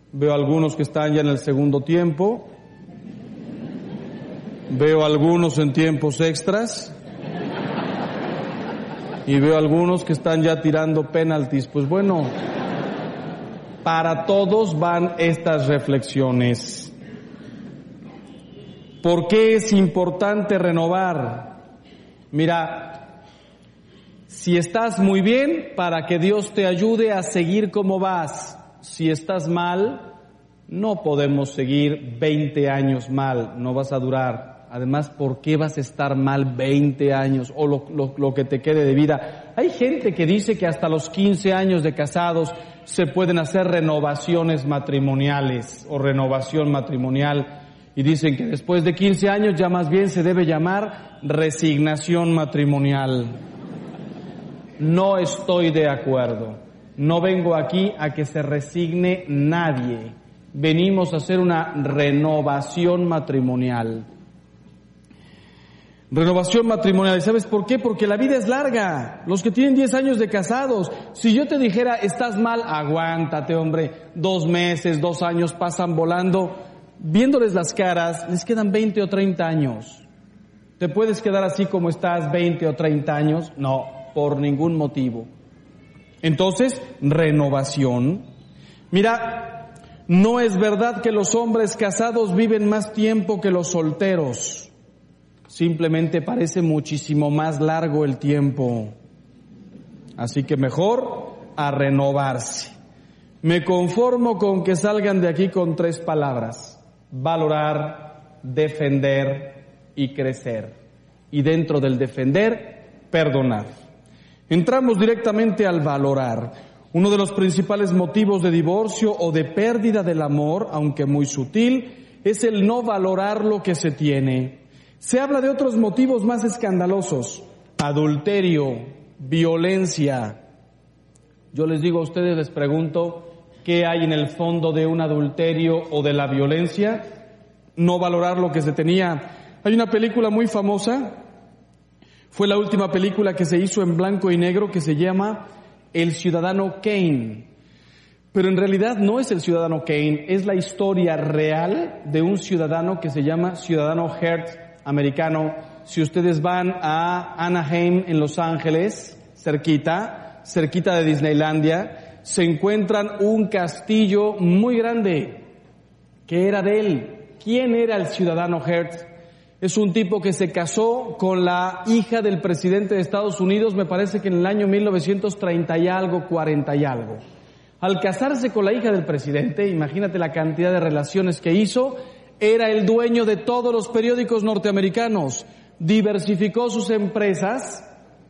Veo algunos que están ya en el segundo tiempo. Veo algunos en tiempos extras. Y veo algunos que están ya tirando penaltis. Pues bueno, para todos van estas reflexiones. ¿Por qué es importante renovar? Mira, si estás muy bien, para que Dios te ayude a seguir como vas. Si estás mal, no podemos seguir 20 años mal, no vas a durar. Además, ¿por qué vas a estar mal 20 años o lo que te quede de vida? Hay gente que dice que hasta los 15 años de casados se pueden hacer renovaciones matrimoniales o renovación matrimonial. Y dicen que después de 15 años ya más bien se debe llamar resignación matrimonial. No estoy de acuerdo. No vengo aquí a que se resigne nadie. Venimos a hacer una renovación matrimonial. Renovación matrimonial. ¿Y sabes por qué? Porque la vida es larga. Los que tienen 10 años de casados, si yo te dijera, estás mal, aguántate, hombre. 2 meses, 2 años pasan volando. Viéndoles las caras, les quedan 20 o 30 años. ¿Te puedes quedar así como estás 20 o 30 años? No, por ningún motivo. Entonces, renovación. Mira, no es verdad que los hombres casados viven más tiempo que los solteros. Simplemente parece muchísimo más largo el tiempo. Así que mejor a renovarse. Me conformo con que salgan de aquí con 3 palabras. Valorar, defender y crecer. Y dentro del defender, perdonar. Entramos directamente al valorar. Uno de los principales motivos de divorcio o de pérdida del amor, aunque muy sutil, es el no valorar lo que se tiene. Se habla de otros motivos más escandalosos: adulterio, violencia. Yo les digo a ustedes, les pregunto, ¿qué hay en el fondo de un adulterio o de la violencia? No valorar lo que se tenía. Hay una película muy famosa, fue la última película que se hizo en blanco y negro, que se llama El Ciudadano Kane. Pero en realidad no es el Ciudadano Kane, es la historia real de un ciudadano que se llama Ciudadano Hearst americano. Si ustedes van a Anaheim, en Los Ángeles, cerquita de Disneylandia, se encuentran un castillo muy grande que era de él. ¿Quién era el Ciudadano Hearst? Es un tipo que se casó con la hija del presidente de Estados Unidos, me parece que en el año 1930 y algo, 40 y algo. Al casarse con la hija del presidente, imagínate la cantidad de relaciones que hizo, era el dueño de todos los periódicos norteamericanos, diversificó sus empresas,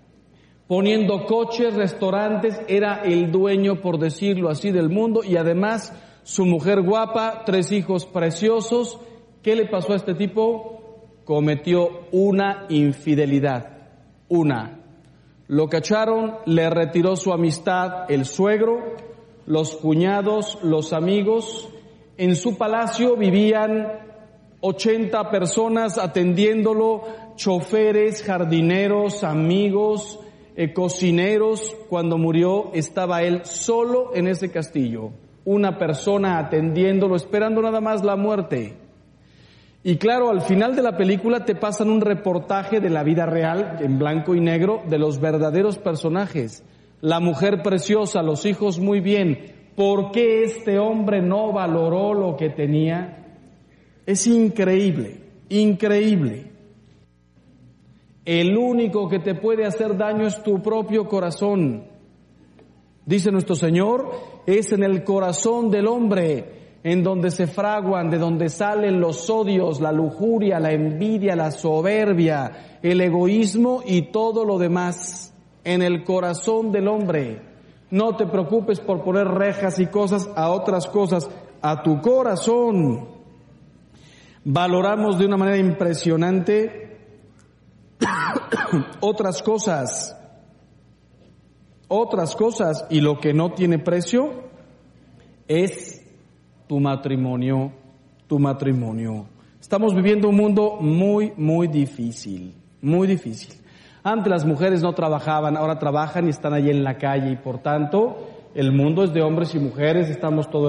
poniendo coches, restaurantes, era el dueño, por decirlo así, del mundo, y además su mujer guapa, 3 hijos preciosos. ¿Qué le pasó a este tipo? Cometió una infidelidad, una. Lo cacharon, le retiró su amistad el suegro, los cuñados, los amigos. En su palacio vivían 80 personas atendiéndolo, choferes, jardineros, amigos, cocineros. Cuando murió estaba él solo en ese castillo, una persona atendiéndolo, esperando nada más la muerte. Y claro, al final de la película te pasan un reportaje de la vida real, en blanco y negro, de los verdaderos personajes. La mujer preciosa, los hijos muy bien. ¿Por qué este hombre no valoró lo que tenía? Es increíble, increíble. El único que te puede hacer daño es tu propio corazón. Dice nuestro Señor, es en el corazón del hombre en donde se fraguan, de donde salen los odios, la lujuria, la envidia, la soberbia, el egoísmo y todo lo demás. En el corazón del hombre. No te preocupes por poner rejas y cosas a otras cosas, a tu corazón. Valoramos de una manera impresionante otras cosas, y lo que no tiene precio es tu matrimonio. Estamos viviendo un mundo muy, muy difícil, muy difícil. Antes las mujeres no trabajaban, ahora trabajan y están allí en la calle, y por tanto el mundo es de hombres y mujeres, estamos todos